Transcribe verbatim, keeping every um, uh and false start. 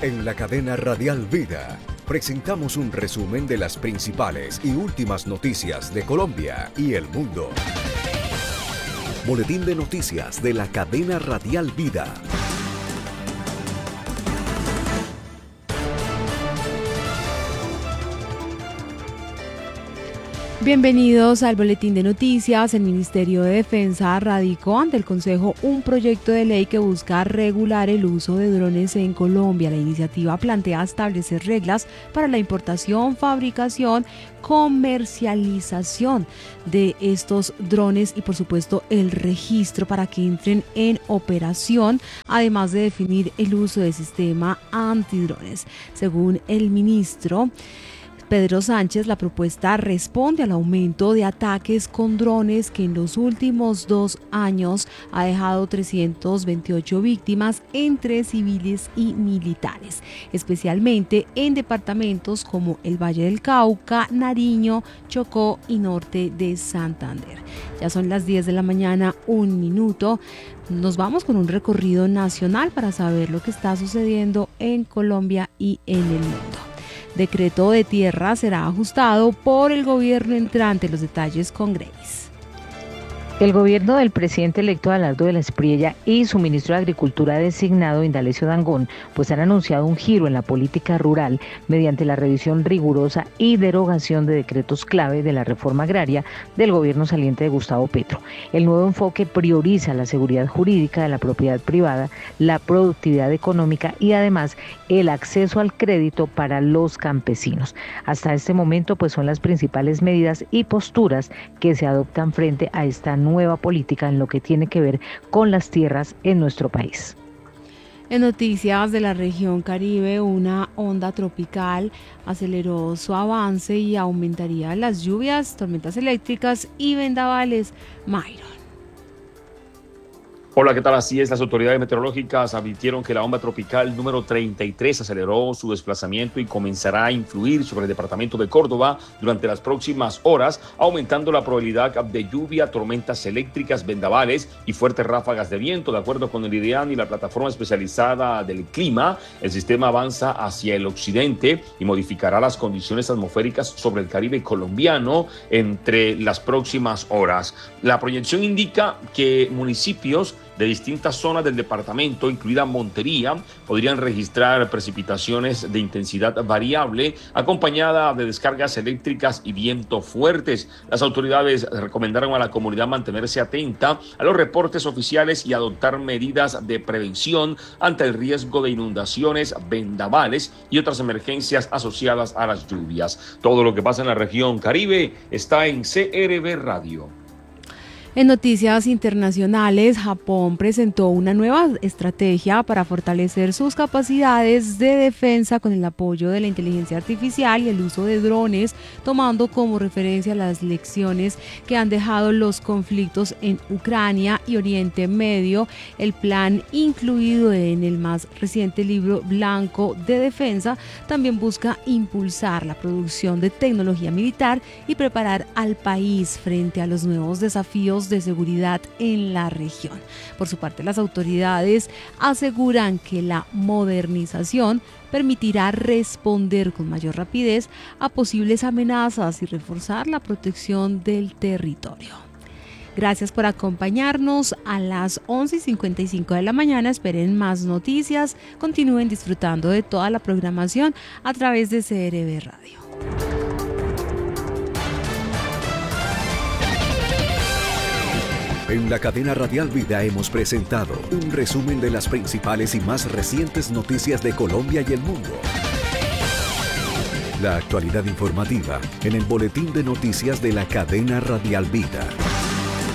En la cadena Radial Vida presentamos un resumen de las principales y últimas noticias de Colombia y el mundo. Boletín de noticias de la cadena Radial Vida. Bienvenidos al Boletín de Noticias. El Ministerio de Defensa radicó ante el Consejo un proyecto de ley que busca regular el uso de drones en Colombia. La iniciativa plantea establecer reglas para la importación, fabricación, comercialización de estos drones y por supuesto el registro para que entren en operación, además de definir el uso del sistema antidrones. Según el ministro Pedro Sánchez, la propuesta responde al aumento de ataques con drones que en los últimos dos años ha dejado trescientas veintiocho víctimas entre civiles y militares, especialmente en departamentos como el Valle del Cauca, Nariño, Chocó y norte de Santander. Ya son las diez de la mañana, un minuto. Nos vamos con un recorrido nacional para saber lo que está sucediendo en Colombia y en el mundo. Decreto de tierra será ajustado por el gobierno entrante. Los detalles con Grace. El gobierno del presidente electo Abelardo de la Espriella y su ministro de Agricultura designado Indalecio Dangond pues han anunciado un giro en la política rural mediante la revisión rigurosa y derogación de decretos clave de la reforma agraria del gobierno saliente de Gustavo Petro. El nuevo enfoque prioriza la seguridad jurídica de la propiedad privada, la productividad económica y además el acceso al crédito para los campesinos. Hasta este momento pues son las principales medidas y posturas que se adoptan frente a esta nueva nueva política en lo que tiene que ver con las tierras en nuestro país. En noticias de la región Caribe, una onda tropical aceleró su avance y aumentaría las lluvias, tormentas eléctricas y vendavales. Myron. Hola, ¿qué tal? Así es, las autoridades meteorológicas advirtieron que la onda tropical número treinta y tres aceleró su desplazamiento y comenzará a influir sobre el departamento de Córdoba durante las próximas horas, aumentando la probabilidad de lluvia, tormentas eléctricas, vendavales y fuertes ráfagas de viento. De acuerdo con el IDEAM y la plataforma especializada del clima, el sistema avanza hacia el occidente y modificará las condiciones atmosféricas sobre el Caribe colombiano entre las próximas horas. La proyección indica que municipios de distintas zonas del departamento, incluida Montería, podrían registrar precipitaciones de intensidad variable, acompañada de descargas eléctricas y vientos fuertes. Las autoridades recomendaron a la comunidad mantenerse atenta a los reportes oficiales y adoptar medidas de prevención ante el riesgo de inundaciones, vendavales y otras emergencias asociadas a las lluvias. Todo lo que pasa en la región Caribe está en C R V Radio. En noticias internacionales, Japón presentó una nueva estrategia para fortalecer sus capacidades de defensa con el apoyo de la inteligencia artificial y el uso de drones, tomando como referencia las lecciones que han dejado los conflictos en Ucrania y Oriente Medio. El plan, incluido en el más reciente libro blanco de defensa, también busca impulsar la producción de tecnología militar y preparar al país frente a los nuevos desafíos de seguridad en la región. Por su parte, las autoridades aseguran que la modernización permitirá responder con mayor rapidez a posibles amenazas y reforzar la protección del territorio. Gracias por acompañarnos. A las once y cincuenta y cinco de la mañana esperen más noticias. Continúen disfrutando de toda la programación a través de C R V Radio. En la cadena Radial Vida hemos presentado un resumen de las principales y más recientes noticias de Colombia y el mundo. La actualidad informativa en el Boletín de Noticias de la cadena Radial Vida.